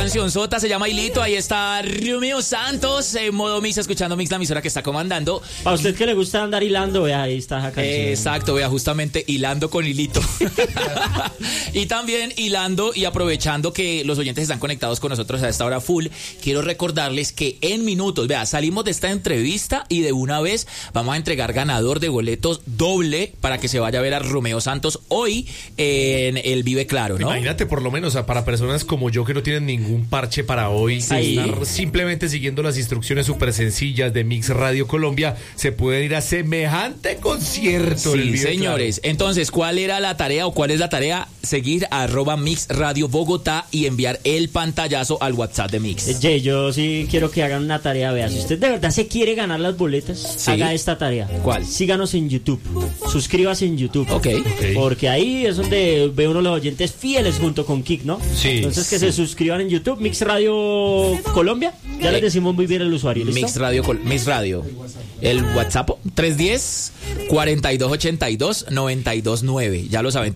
canción sota, se llama Hilito. Ahí está Romeo Santos en modo mix, escuchando Mix, la emisora que está comandando. Para usted que le gusta andar hilando, vea, ahí está esa canción. Exacto, vea, justamente hilando con hilito. Y también hilando y aprovechando que los oyentes están conectados con nosotros a esta hora full, quiero recordarles que en minutos, vea, salimos de esta entrevista y de una vez vamos a entregar ganador de boletos doble para que se vaya a ver a Romeo Santos hoy en el Vive Claro, ¿no? Imagínate, por lo menos para personas como yo que no tienen ningún parche para hoy, estar simplemente siguiendo las instrucciones súper sencillas de Mix Radio Colombia, se pueden ir a semejante concierto. Sí, señores. Claro. Entonces, ¿cuál era la tarea o cuál es la tarea? Seguir a @Mix Radio Bogotá y enviar el pantallazo al WhatsApp de Mix. Jay, yo sí quiero que hagan una tarea, vea, si usted de verdad se quiere ganar las boletas, haga esta tarea. ¿Cuál? Síganos en YouTube, suscríbase en YouTube. Ok. Porque ahí es donde ve uno los oyentes fieles junto con Kik, ¿no? Sí. Entonces que se suscriban en YouTube, Mix Radio Colombia, ya les decimos muy bien el usuario, ¿listo? Mix Radio. El WhatsApp 310-4282-929. Ya lo saben,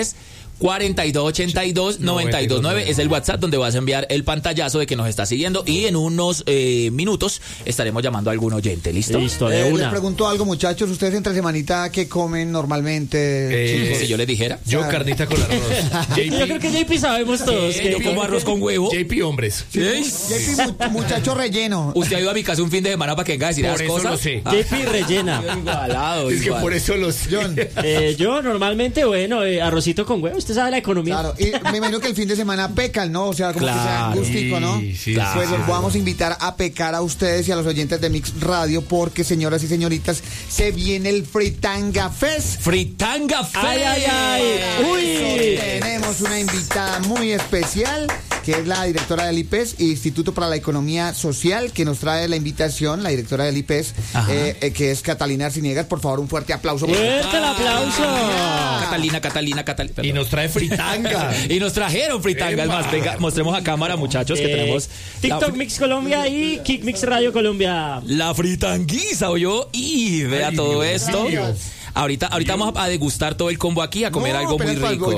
310-4282-929 es el WhatsApp donde vas a enviar el pantallazo de que nos está siguiendo y en unos minutos estaremos llamando a algún oyente. ¿Listo? Listo, de una. Les pregunto algo, muchachos. ¿Ustedes entre semanita qué comen normalmente? Si yo les dijera. Yo carnita con arroz. Yo creo que JP sabemos todos. Yo como arroz con huevo. JP hombres. JP, muchacho relleno. Usted ha ido a mi casa un fin de semana para que venga a decir Por esas eso cosas. lo sé. JP rellena. Igualado, Es que por eso los... John. Yo normalmente, bueno, arrocito con huevo. Usted sabe la economía. Claro, y me imagino que el fin de semana pecan, ¿no? O sea, como que sea gustico, ¿no? Sí, claro. Pues los vamos a invitar a pecar a ustedes y a los oyentes de Mix Radio porque, señoras y señoritas, se viene el Fritanga Fest. Fritanga Fest. ¡Ay, ay, ay! ¡Uy! Tenemos una invitada muy especial, que es la directora del IPES, Instituto para la Economía Social, que nos trae la invitación, la directora del IPES, que es Catalina Arciniegas. Por favor, un fuerte aplauso. ¡Fuerte el aplauso! Catalina. Y nos trae fritanga. Y nos trajeron fritanga. Es más, venga, mostremos a cámara, muchachos, que tenemos TikTok Mix Colombia y Kik Mix Radio Colombia. la fritanguiza, ¿oyó? Y vea todo esto. mío. Ahorita vamos a degustar todo el combo aquí, a comer algo muy rico.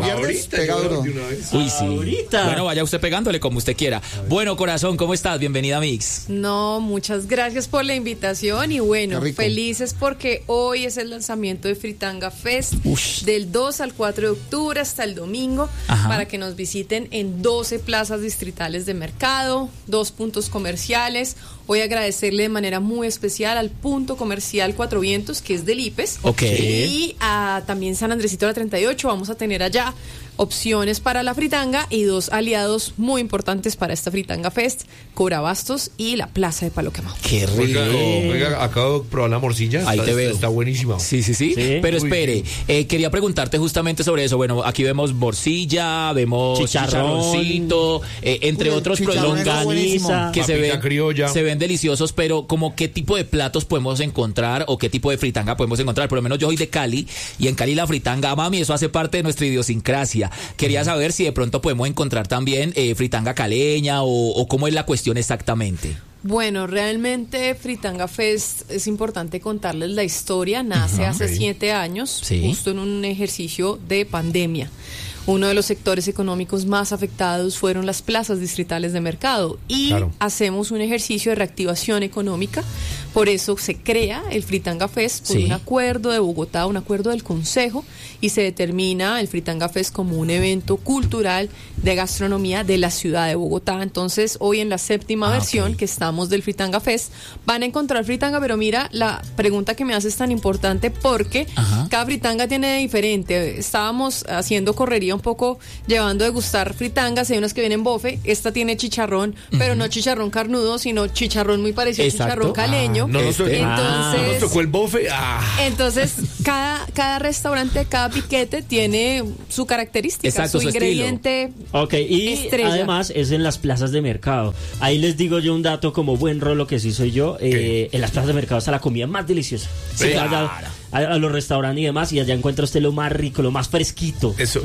Uy, sí. Ahorita. Bueno, vaya usted pegándole como usted quiera. Bueno, corazón, ¿cómo estás? Bienvenida a Mix. No, muchas gracias por la invitación y bueno, Qué rico. felices porque hoy es el lanzamiento de Fritanga Fest del 2 al 4 de octubre hasta el domingo. Ajá. Para que nos visiten en 12 plazas distritales de mercado, 2 puntos comerciales. Hoy agradecerle de manera muy especial al punto comercial Cuatro Vientos, que es del IPES. Ok. Y a también San Andresito de la 38, vamos a tener allá opciones para la fritanga y 2 aliados muy importantes para esta Fritanga Fest, Corabastos y la Plaza de Palo Quemado. Qué rico. Oiga, acabo de probar la morcilla. Ahí Está- te veo. Está buenísima. Sí. Pero espere, quería preguntarte justamente sobre eso. Bueno, aquí vemos morcilla, vemos Chicharrón. chicharroncito, entre Uy, otros chicharrón productos es buenísimo. que Papita criolla. se ven deliciosos, pero como qué tipo de platos podemos encontrar o qué tipo de fritanga podemos encontrar. Por lo menos yo soy de Cali y en Cali la fritanga, mami, eso hace parte de nuestra idiosincrasia. Quería saber si de pronto podemos encontrar también fritanga caleña o cómo es la cuestión exactamente. Bueno, realmente Fritanga Fest es importante contarles la historia. Nace hace 7 años, Sí. justo en un ejercicio de pandemia. Uno de los sectores económicos más afectados fueron las plazas distritales de mercado y hacemos un ejercicio de reactivación económica. Por eso se crea el Fritanga Fest por un acuerdo de Bogotá, un acuerdo del Consejo, y se determina el Fritanga Fest como un evento cultural de gastronomía de la ciudad de Bogotá. Entonces, hoy en la 7ª versión que estamos del Fritanga Fest, van a encontrar fritanga, pero mira, la pregunta que me haces es tan importante porque cada fritanga tiene diferente. Estábamos haciendo correría un poco, llevando a degustar fritangas, hay unas que vienen bofe, esta tiene chicharrón, pero no chicharrón carnudo, sino chicharrón muy parecido al chicharrón caleño. No nos tocó el bofe. Entonces, cada restaurante, cada piquete tiene su característica, Exacto, su ingrediente. Ok, y estrella. además es en las plazas de mercado. Ahí les digo yo un dato como buen rolo que sí soy yo. En las plazas de mercado está la comida más deliciosa. Sí, Vaya, claro. a los restaurantes y demás, y allá encuentra usted lo más rico, lo más fresquito. Eso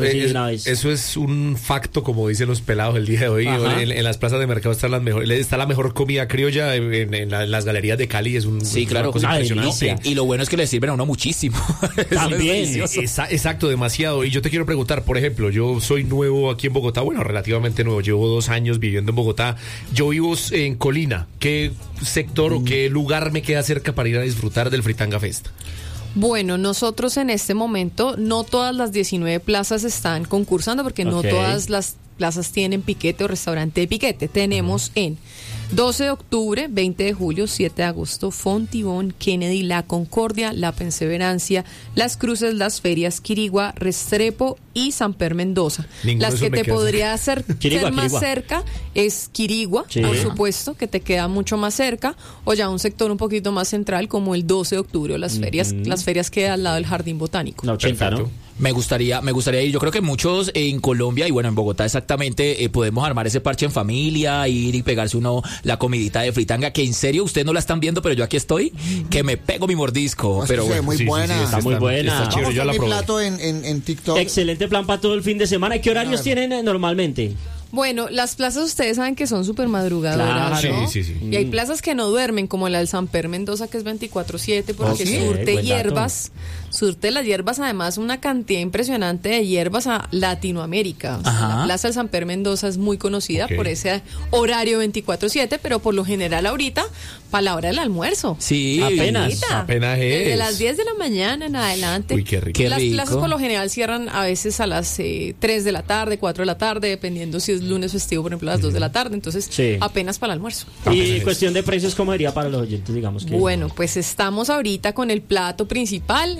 es un facto, como dicen los pelados el día de hoy. En las plazas de mercado está la mejor comida criolla en las galerías de Cali. Sí, claro, una cosa impresionante. Y lo bueno es que le sirven a uno muchísimo. También. Exacto, demasiado. Y yo te quiero preguntar, por ejemplo, yo soy nuevo aquí en Bogotá, bueno, relativamente nuevo, llevo 2 años viviendo en Bogotá. Yo vivo en Colina. ¿Qué sector o qué lugar me queda cerca para ir a disfrutar del Fritanga Fest? Bueno, nosotros en este momento, no todas las 19 plazas están concursando, porque no todas las plazas tienen piquete o restaurante de piquete. Tenemos en 12 de octubre, 20 de julio, 7 de agosto, Fontibón, Kennedy, La Concordia, La Perseverancia, Las Cruces, Las Ferias, Quirigua, Restrepo y Samper Mendoza. Las que te podría ser más cerca es Quirigua, por supuesto, que te queda mucho más cerca, o ya un sector un poquito más central como el 12 de octubre, o las ferias quedan al lado del Jardín Botánico. La 80, ¿no? Me gustaría ir. Yo creo que muchos en Colombia y bueno, en Bogotá exactamente, podemos armar ese parche en familia, ir y pegarse uno la comidita de fritanga, que en serio ustedes no la están viendo, pero yo aquí estoy, que me pego mi mordisco. Pero bueno, muy buena. Está muy buena. Está chévere, yo la probé. Plato en TikTok. Excelente plan para todo el fin de semana. ¿Qué horarios tienen normalmente? Bueno, las plazas ustedes saben que son súper madrugadoras, ¿no? Sí. Y hay plazas que no duermen, como la del Samper Mendoza, que es 24/7, porque surte hierbas. Surte las hierbas, además, una cantidad impresionante de hierbas a Latinoamérica. O sea, la plaza del Samper Mendoza es muy conocida por ese horario 24/7, pero por lo general ahorita, para la hora del almuerzo. Sí, apenas es. Desde las 10 de la mañana en adelante. Uy, qué rico. Las plazas por lo general cierran a veces a las 3 de la tarde, 4 de la tarde, dependiendo si es lunes festivo, por ejemplo, a las 2 de la tarde. Entonces, apenas para el almuerzo. Y cuestión de precios, ¿cómo diría para los oyentes? Digamos que... Bueno, pues estamos ahorita con el plato principal,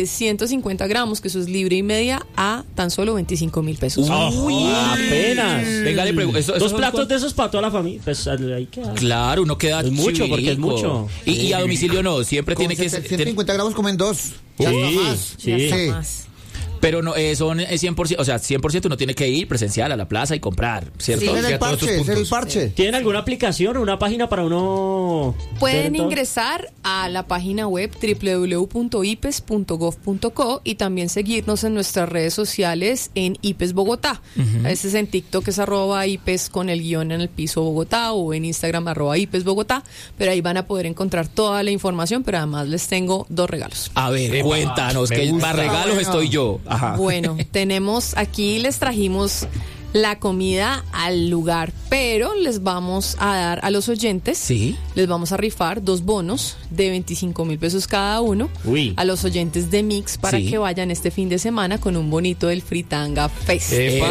750 gramos, que eso es libre y media, a tan solo 25.000 pesos. ¡Uy! Apenas. Venga, le pregunto. Dos platos de esos para toda la familia. Pues ahí queda. Claro, uno queda es mucho, porque es mucho. Y a domicilio no, siempre tiene que ser. 750 gramos comen 2. Sí. Más. Pero no, son 100%, o sea, 100% uno tiene que ir presencial a la plaza y comprar, ¿cierto? Sí, es el parche. ¿Tienen alguna aplicación o una página para uno? Pueden ingresar a la página web www.ipes.gov.co y también seguirnos en nuestras redes sociales en IPES Bogotá. A veces en TikTok es @IPES con el guión en el piso Bogotá, o en Instagram @IPES Bogotá, pero ahí van a poder encontrar toda la información, pero además les tengo 2 regalos. A ver, cuéntanos, que para regalos estoy yo. Ajá. Bueno, les trajimos la comida al lugar, pero les vamos a dar a los oyentes, les vamos a rifar 2 bonos de 25.000 pesos cada uno a los oyentes de Mix para que vayan este fin de semana con un bonito del Fritanga Fest. ¡Eso!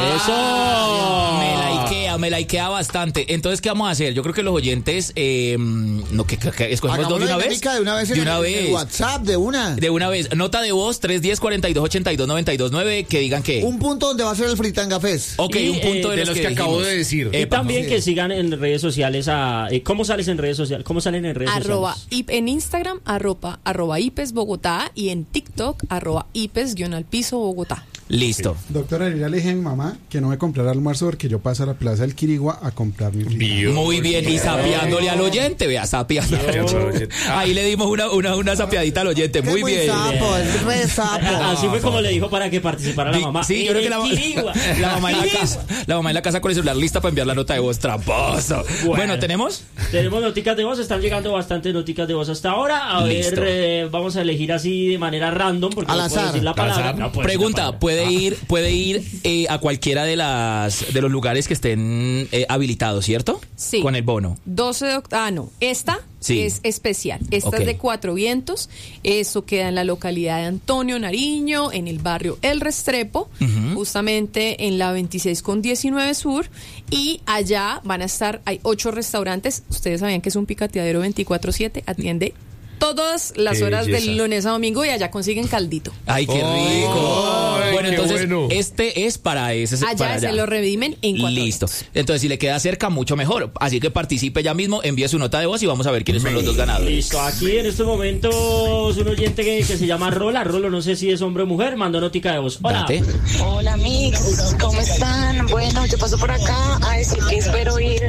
Me la ikea bastante. Entonces, ¿qué vamos a hacer? Yo creo que los oyentes escogemos 2 de una vez. De una vez. En WhatsApp, de una vez. Nota de voz 310-4282-929, que digan que un punto donde va a ser el Fritanga Fest. Ok, un punto de los que acabo de decir. Y también que sigan en redes sociales ¿cómo sales en redes sociales? ¿Cómo salen en redes sociales? En Instagram, @IPES Bogotá, y en TikTok, @IPES_Piso Bogotá. Listo. Doctora, yo ya le dije a mi mamá que no me comprara almuerzo porque yo paso a la plaza del Quirigua a comprar mi fritanga. Muy bien, y sapeándole al oyente, vea, sapeando. Ahí le dimos una sapeadita al oyente, muy bien. Es re sapo. Así fue como le dijo para que participara la mamá. Sí, yo creo que la mamá en la casa con el celular lista para enviar la nota de voz, tramposo. Bueno, ¿tenemos? Tenemos noticas de voz, están llegando bastantes noticas de voz hasta ahora. A ver, vamos a elegir así de manera random, porque al azar. Decir la palabra. Pregunta, ¿puede ir a cualquiera de los lugares que estén habilitados, ¿cierto? Sí. Con el bono. 12 de octubre. No, esta es especial. Esta es de 4 Vientos. Eso queda en la localidad de Antonio Nariño, en el barrio El Restrepo, justamente en la 26 con 19 Sur. Y allá van a estar, hay 8 restaurantes. Ustedes sabían que es un picateadero 24/7, atiende todas las horas del lunes a domingo, y allá consiguen caldito. ¡Ay, qué rico! Bueno, entonces, bueno. este es para ese. Allá para se lo redimen en 4 Listo. Vientos. Entonces, si le queda cerca, mucho mejor. Así que participe ya mismo, envíe su nota de voz y vamos a ver quiénes son los 2 ganadores. Listo, aquí en estos momentos un oyente que se llama Rolo, no sé si es hombre o mujer, mandó notica de voz. Hola. Date. Hola, Mix, ¿cómo están? Bueno, yo paso por acá a decir que espero ir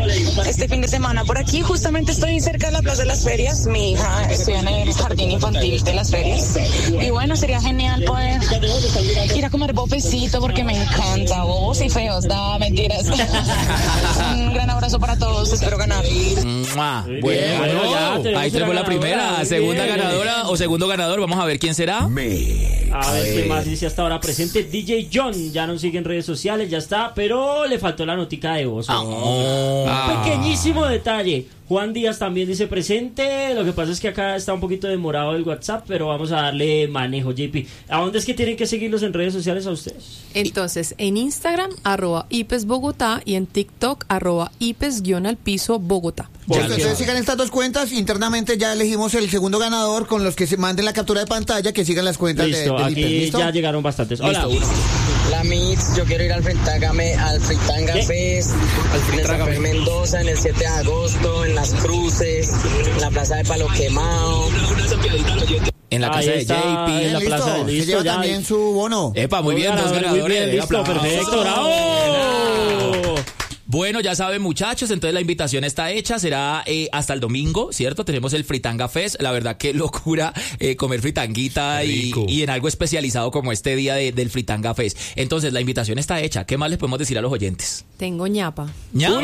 este fin de semana por aquí. Justamente estoy cerca de la Plaza de las Ferias. Mi hija estudia en el jardín infantil de las ferias. Y bueno, sería genial poder ir a comer bofecito porque me encanta. Bobos y feos, no, mentiras. Un gran abrazo para todos, espero ganar. Bueno, ahí tenemos la primera, segunda ganadora o segundo ganador. Vamos a ver quién será. A ver qué más dice hasta ahora presente. DJ John, ya nos sigue en redes sociales, ya está, pero le faltó la notica de voz. Pequeñísimo detalle. Juan Díaz también dice presente. Lo que pasa es que acá está un poquito demorado el WhatsApp, pero vamos a darle manejo, JP. ¿A dónde es que tienen que seguirlos en redes sociales a ustedes? Entonces, en Instagram, @IPESBogotá, y en TikTok, @IPES_Bogotá. Entonces sigan estas dos cuentas. Internamente ya elegimos el segundo ganador con los que se manden la captura de pantalla, que sigan las cuentas de aquí ¿Listo? Ya llegaron bastantes. Hola. La Mix, yo quiero ir al Fritanga Fest, en el San Fe Mendoza, en el 7 de agosto, en Las Cruces, en la Plaza de Palo Quemado. En la casa de JP. En la plaza de Se lleva también su bono. Epa, muy bien, dos ganadores. Muy bien, listo, perfecto, bravo. Bueno, ya saben, muchachos, entonces la invitación está hecha, será hasta el domingo, ¿cierto? Tenemos el Fritanga Fest, la verdad que locura comer fritanguita y en algo especializado como este día del Fritanga Fest. Entonces, la invitación está hecha, ¿qué más les podemos decir a los oyentes? Tengo ñapa. ¿Ñapa?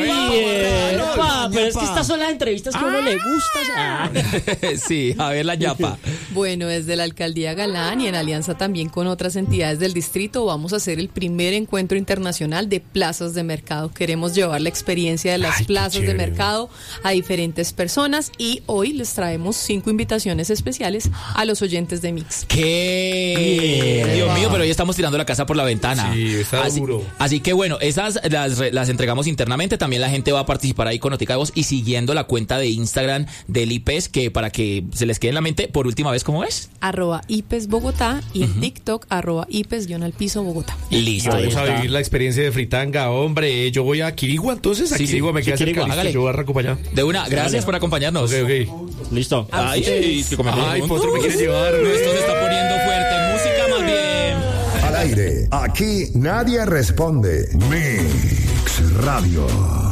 Pero es que estas son las entrevistas que a uno le gusta. Sí, a ver la ñapa. Bueno, desde la Alcaldía Galán y en alianza también con otras entidades del distrito vamos a hacer el primer encuentro internacional de plazas de mercado. Queremos llevar la experiencia de las plazas de mercado a diferentes personas y hoy les traemos 5 invitaciones especiales a los oyentes de Mix. ¡Qué! Dios mío, pero hoy estamos tirando la casa por la ventana. Sí, está duro. Así que bueno, esas las entregamos internamente. También la gente va a participar ahí con notica de voz y siguiendo la cuenta de Instagram del IPES, que para que se les quede en la mente por última vez, ¿cómo es? @IPESBogotá y en TikTok @IPES_Bogotá. Listo. Vamos a vivir la experiencia de fritanga, hombre. Yo voy a Quirigua, entonces. A Quirigua me queda cerca. Yo voy a acompañar. De una, gracias por acompañarnos. Ok. Listo. Ay, Potro me quiere llevar. Esto se está poniendo fuerte. Música más bien. Al aire, aquí nadie responde. Mix Radio.